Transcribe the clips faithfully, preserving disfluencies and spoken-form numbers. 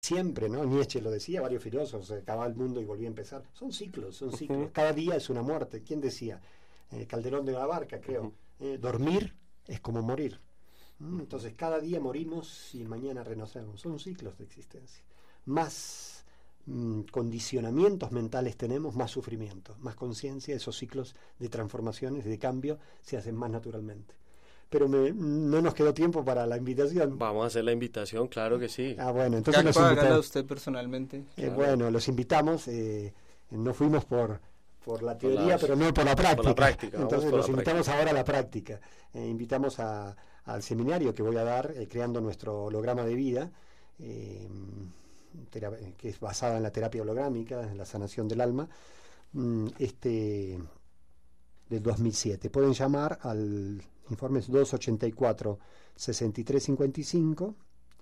siempre, ¿no? Nietzsche lo decía, varios filósofos, se acababa el mundo y volvía a empezar. Son ciclos, son ciclos. Uh-huh. Cada día es una muerte. ¿Quién decía? Eh, Calderón de la Barca, creo. Uh-huh. Eh, dormir es como morir. ¿Mm? Entonces, cada día morimos y mañana renacemos. Son ciclos de existencia. Más mmm, condicionamientos mentales tenemos, más sufrimiento, más conciencia. Esos ciclos de transformaciones, de cambio, se hacen más naturalmente. Pero me, no nos quedó tiempo para la invitación. Vamos a hacer la invitación, claro que sí. Ah, bueno, entonces los invitamos. usted personalmente? Eh, claro. Bueno, los invitamos. Eh, no fuimos por, por la teoría, por las, pero no por la práctica. Por la práctica entonces los invitamos práctica. ahora a la práctica. Eh, invitamos a, al seminario que voy a dar, eh, creando nuestro holograma de vida, eh, tera- que es basada en la terapia holográmica, en la sanación del alma. Mm, este... del dos mil siete. Pueden llamar al informe dos ochenta y cuatro, sesenta y tres cincuenta y cinco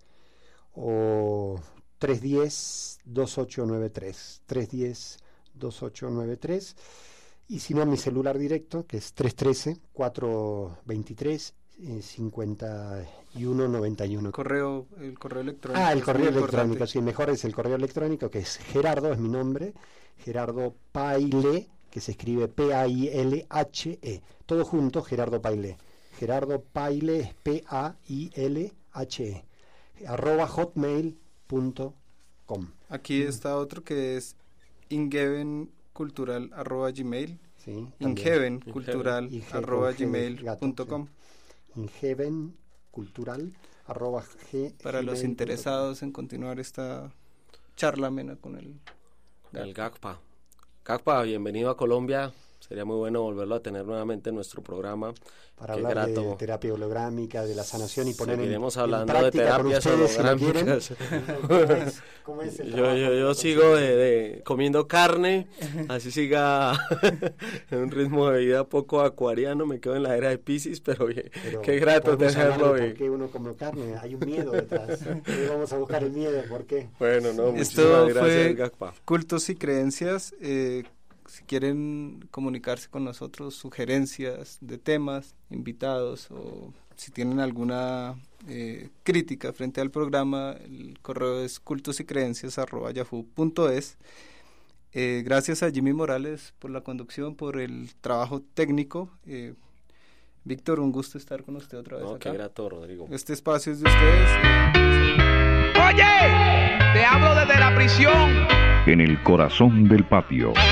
o tres uno cero, dos ocho nueve tres, tres uno cero, dos ocho nueve tres, y si no, mi celular directo, que es tres uno tres, cuatro dos tres, cinco uno nueve uno. Correo, el correo electrónico. Ah, el correo electrónico, importante. Sí, mejor es el correo electrónico, que es Gerardo, es mi nombre, Gerardo Paile, que se escribe P A I L H E, todo junto, Gerardo Paile. Gerardo Paile es P A I L H E, arroba hotmail punto com. Aquí está otro que es ingevencultural arroba gmail, sí, ingevencultural arroba gmail punto com. Ingevencultural arroba g Para los interesados en continuar esta charla amena con el, el Gagpa. Gagpa, bienvenido a Colombia. Sería muy bueno volverlo a tener nuevamente en nuestro programa. Para Qué hablar grato. de terapia holográmica, de la sanación y poner Seguiremos en, hablando en de práctica con terapias ustedes, holográmicas. si lo quieren. ¿Cómo es, cómo es el yo yo, yo sigo de, de comiendo carne, así siga en un ritmo de vida poco acuariano, me quedo en la era de Piscis, pero, pero qué grato tenerlo. ¿Por qué uno come carne? Hay un miedo detrás. Vamos a buscar el miedo, ¿por qué? Bueno, no, Esto muchísimas fue gracias, Gagpa. Cultos y Creencias. Eh, si quieren comunicarse con nosotros, sugerencias de temas, invitados, o si tienen alguna eh, crítica frente al programa, el correo es cultosycreencias arroba yahoo punto es. Eh, gracias a Jimmy Morales por la conducción, por el trabajo técnico. Eh, Víctor, un gusto estar con usted otra vez no, acá. Qué grato, Rodrigo. Este espacio es de ustedes. Oye, te hablo desde la prisión. En el corazón del patio.